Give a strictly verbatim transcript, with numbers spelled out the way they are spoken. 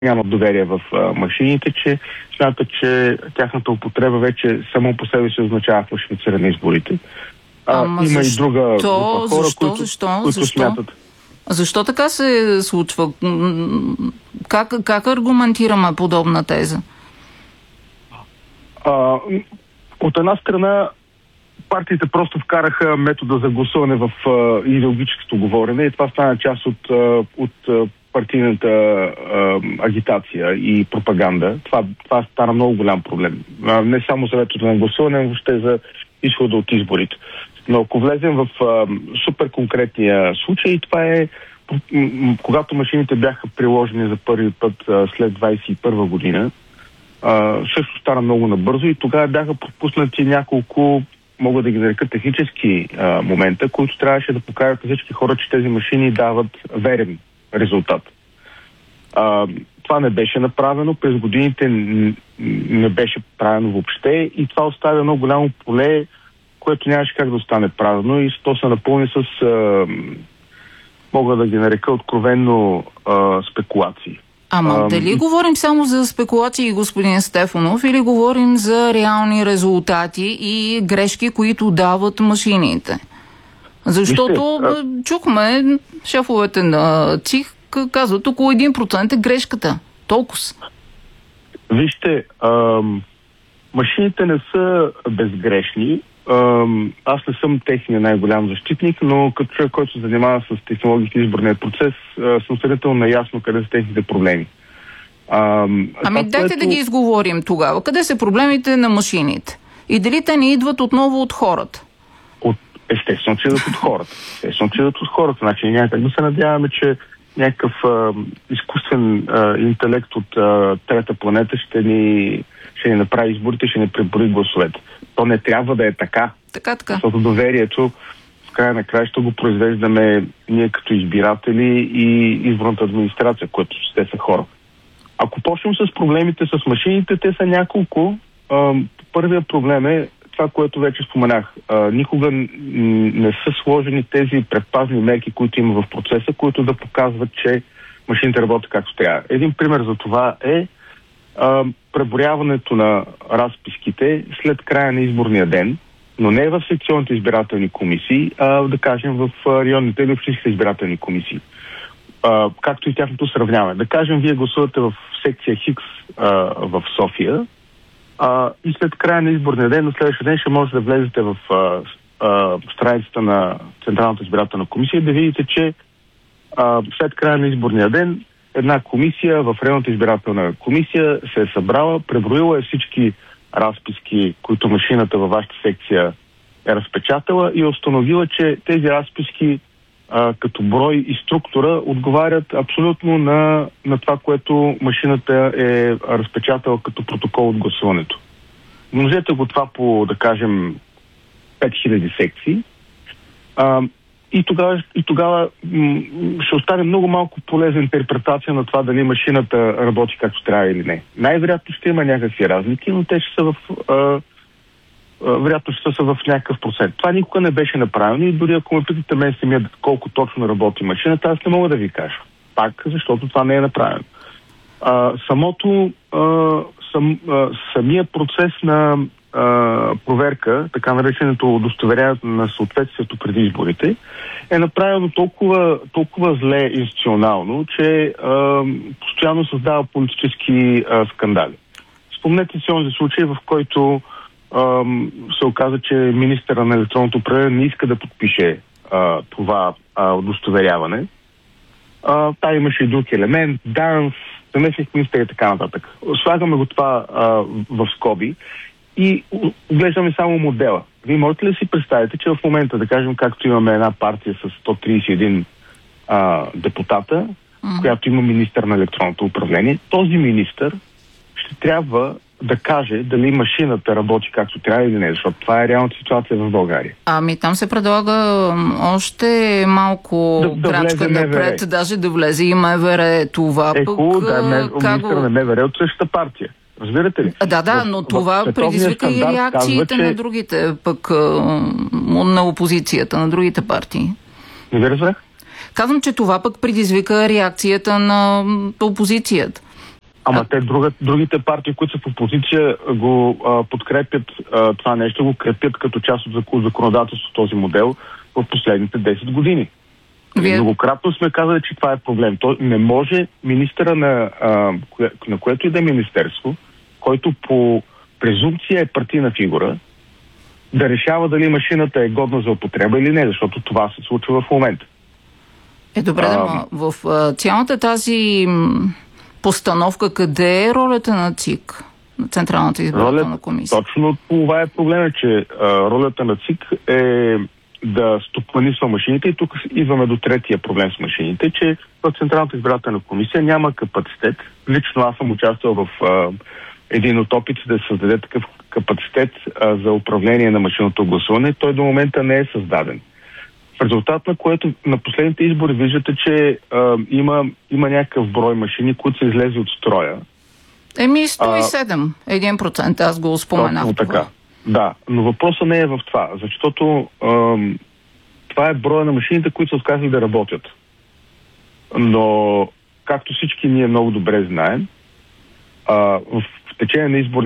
нямат доверие в а, машините, че смятат, че тяхната употреба вече само по себе си означава фалшифициране на изборите. А, Ама има защо? и друга група хора, защо? които, защо? които защо? смятат. Защо така се случва? Как, как аргументираме подобна теза? А, от една страна, партиите просто вкараха метода за гласуване в а, идеологическото говорене и това стана част от, а, от а, партийната а, агитация и пропаганда. Това, това стана много голям проблем. А, не само за метода на гласуване, но въобще за изхода от изборите. Но ако влезем в а, супер конкретния случай, това е когато машините бяха приложени за първи път а, след двадесет и първа година, а, също стана много набързо и тогава бяха пропуснати няколко, мога да ги нарека, технически а, момента, които трябваше да покажат всички хора, че тези машини дават верен резултат. А, това не беше направено, през годините не беше правено въобще и това оставя много голямо поле, което нямаше как да стане правилно и то се напълни с, а, мога да ги нарека, откровенно а, спекулации. Ама а, дали говорим само за спекулации, господин Стефанов, или говорим за реални резултати и грешки, които дават машините? Защото вижте, а... чухме шефовете на ЦИК казват около един процент е грешката. Толкова. Вижте, а, машините не са безгрешни. А, аз не съм техния най-голям защитник, но като човек, който се занимава с технологията и изборния процес, а, съм сравнително наясно къде са техните проблеми. А, ами дайте което... да ги изговорим тогава. Къде са проблемите на машините? И дали те не идват отново от хората? От, естествено, че идват от хората. Естествено, че идват от хората. Значи няма как да се надяваме, че някакъв а, изкуствен а, интелект от а, трета планета ще ни, ще ни направи изборите, ще ни преброи гласовете. То не трябва да е така. Така, така. Защото доверието в края на края ще го произвеждаме ние като избиратели и изборната администрация, което те са хора. Ако почнем с проблемите с машините, те са няколко. А, първият проблем е това, което вече споменах. А, никога не са сложени тези предпазни мерки, които има в процеса, които да показват, че машините работят както трябва. Един пример за това е а, преброяването на разписките след края на изборния ден, но не в секционните избирателни комисии, а да кажем в районните или общинските избирателни комисии. А, както и тяхното сравняване. Да кажем, вие гласувате в секция Хикс а, в София, а, и след края на изборния ден, на следващия ден ще можете да влезете в а, а, страницата на Централната избирателна комисия и да видите, че а, след края на изборния ден една комисия в районната избирателна комисия се е събрала, преброила е всички разписки, които машината във вашата секция е разпечатала и е установила, че тези разписки а, като брой и структура отговарят абсолютно на, на това, което машината е разпечатала като протокол от гласуването. Множете го това по, да кажем, пет хиляди секции. А, и тогава, и тогава м- ще остане много малко полезна интерпретация на това дали машината работи както трябва или не. Най-вероятно ще има някакви разлики, но те ще са в... А, вероятно ще са в някакъв процент. Това никога не беше направено и дори ако ме питате мен самия колко точно работи машината, аз не мога да ви кажа. Пак, защото това не е направено. А, самото а, сам, а, самия процес на а, проверка, така нареченото удостоверяване на съответствието преди изборите, е направено толкова, толкова зле институционално, че а, постоянно създава политически а, скандали. Спомнете си онзи случай, в който се оказа, че министъра на електронното управление не иска да подпише а, това а, удостоверяване. А, та имаше и друг елемент, ДАНС, заместник министър и така нататък. Слагаме го това а, в скоби и оглеждаме само модела. Вие можете ли си представите, че в момента, да кажем, както имаме една партия с сто тридесет и един а, депутата, mm-hmm. която има министър на електронното управление, този министър ще трябва да каже дали машината работи както трябва или не, защото това е реалната ситуация в България. Ами там се предлага още малко да, да крачка напред, даже да влезе и МВР. Това е, пък... хубаво, да, ме, как... министър на МВР от същата партия. Разбирате ли? Да, да, но в, това в предизвика и реакциите казва, че... на другите, пък на опозицията, на другите партии. Не ви разбрах? Казвам, че това пък предизвика реакцията на опозицията. Ама а... те друга, другите партии, които са в опозиция, го а, подкрепят а, това нещо, го крепят като част от законодателството този модел в последните десет години. Вие... Многократно сме казали, че това е проблем. То не може министъра на, а, кое, на което и да е министерство, който по презумпция е партийна фигура, да решава дали машината е годна за употреба или не, защото това се случва в момента. Е, добре, а... да, в а, цялата тази постановка, къде е ролята на ЦИК, на Централната избирателна комисия? Точно това е проблема, че а, ролята на ЦИК е да стопанисва машините и тук идваме до третия проблем с машините, че в Централната избирателна комисия няма капацитет. Лично аз съм участвал в а, един от опитите да се създаде такъв капацитет а, за управление на машинното гласуване. Той до момента не е създаден. В резултат на което на последните избори виждате, че а, има, има някакъв брой машини, които са излезли от строя. Еми сто и седем, един процент, аз го споменах. Точно така. Да, но въпросът не е в това, защото ам, това е броя на машините, които са отказали да работят. Но, както всички ние много добре знаем, а, в течение на избори